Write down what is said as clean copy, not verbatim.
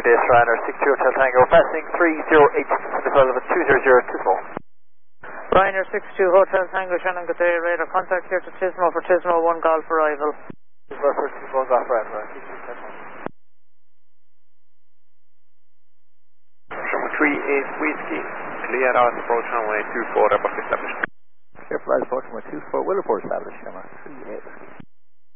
good day, Ryanair 62 Hotel Tango, passing 308, December 200 Tismo. Ryanair 62 Hotel Tango, Shannon, good day, radar contact here to Tismo for Tismo 1 Golf arrival. Tismo for Tismo Golf arrival, 38 Whiskey, clear out approach runway 24, report established. Clear flight approach runway 24, will report established, Shannon 38.